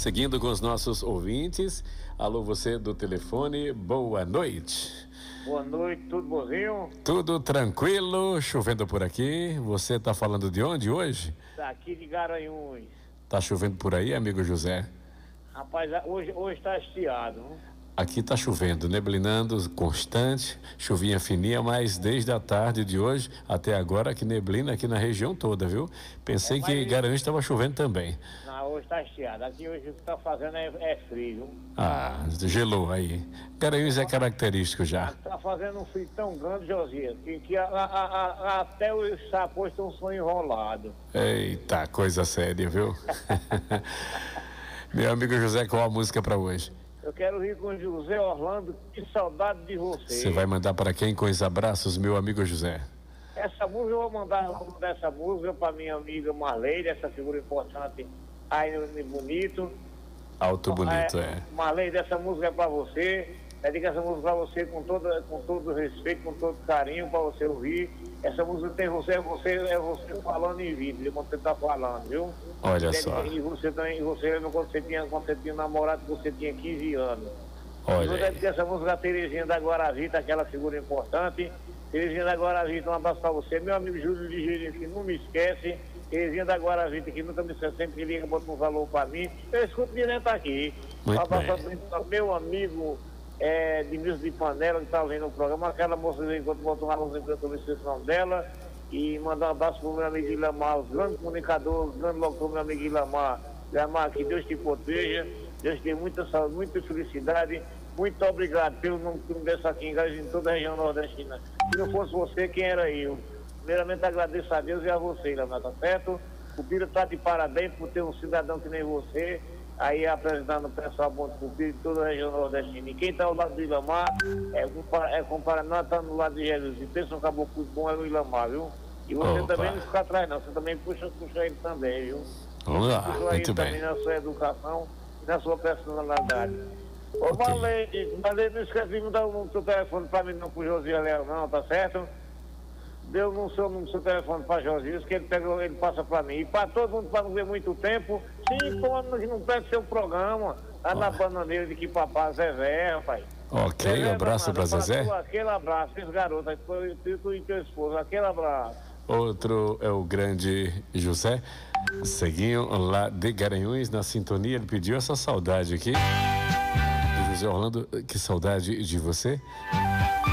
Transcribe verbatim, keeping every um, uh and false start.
Seguindo com os nossos ouvintes. Alô, você do telefone, boa noite. Boa noite, tudo bonzinho? Tudo tranquilo, chovendo por aqui. Você tá falando de onde hoje? Daqui de Garanhuns. Tá chovendo por aí, amigo José? Rapaz, hoje, hoje tá estiado, hein? Aqui tá chovendo, neblinando constante, chuvinha fininha, mas desde a tarde de hoje até agora que neblina aqui na região toda, viu? Pensei é, mas... que Garanhuns estava chovendo também. Não, hoje tá estiado. Aqui hoje o que tá fazendo é, é frio, viu? Ah, gelou aí. Garanhuns é característico já. Tá fazendo um frio tão grande, Josias, que, que a, a, a, até os sapos estão só enrolados. Eita, coisa séria, viu? Meu amigo José, qual a música para hoje? Eu quero ir com José Orlando, que saudade de você. Você vai mandar para quem com os abraços, meu amigo José? Essa música, eu vou mandar, vou mandar essa música para minha amiga Marleide, essa figura importante aí no Bonito. Alto Bonito, é. é. Marleide, essa música é para você. Dedico essa música para você com, toda, com todo respeito, com todo carinho, para você ouvir. Essa música tem você, é você, é você falando em vídeo, quando você está falando, viu? Olha e, só. E você também, você, quando você tinha, quando você tinha namorado, você tinha quinze anos. Olha. Eu dedico essa música a Terezinha da Guaravita, aquela figura importante. Terezinha da Guaravita, um abraço para você. Meu amigo Júlio de Girinho, que não me esquece. Terezinha da Guaravita, que nunca me esquece, sempre que liga, bota um valor para mim. Eu escuto direto aqui. Muito um abraço bem. para meu amigo. É, de Milson de Panela, que está ouvindo o programa, aquela moça enquanto botou uma luz enquanto eu esqueci o nome dela, e mandar um abraço para o meu amigo Ilamar, os grandes comunicadores, os grandes locutor, meu amigo Ilamar. Ilamar, que Deus te proteja, Deus te dê muita saúde, muita felicidade. Muito obrigado pelo nome que me desse aqui em toda a região nordestina. Se não fosse você, quem era eu? Primeiramente agradeço a Deus e a você, Ilamar, tá certo? O Pira está de parabéns por ter um cidadão que nem você, aí apresentando o pessoal bom de Cupira de toda a região nordestina. E quem está ao lado do Ilamar é, é comparado, nós estamos no lado de Jesus. E pensa um caboclo bom é o Ilamar, viu? E você Opa. também não fica atrás, não. Você também puxa, puxa ele também, viu? Vamos lá, puxa muito ele bem. também na sua educação e na sua personalidade. Ô, okay. Valente, mas não esquece de mudar o seu telefone para mim, não pro Josias Leão, não, tá certo? Deu no seu, no seu telefone para Josias, que ele pega, ele passa para mim. E para todo mundo, para não ver muito tempo, cinco anos que não perde seu programa, lá ah. na bananeira de que papai Zezé, rapaz. Ok, Zezé, um abraço para Zezé. Aquele abraço, esse garoto, tu e teu esposo, aquele abraço. Outro é o grande José Seguinho, lá de Garanhuns, na sintonia. Ele pediu essa saudade aqui. José Orlando, que saudade de você.